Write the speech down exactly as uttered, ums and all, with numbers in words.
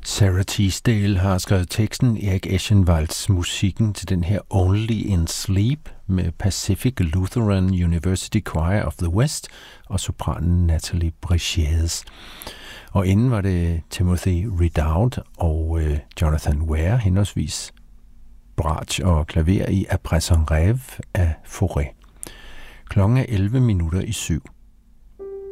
Sarah Teasdale har skrevet teksten, Erik Eschenwalds musikken til den her Only in Sleep med Pacific Lutheran University Choir of the West og sopranen Natalie Brichez. Og inden var det Timothy Ridout og øh, Jonathan Ware, henholdsvis bratsch og klaver i Après son rêve af Fauré. Klokken er elleve minutter i syv.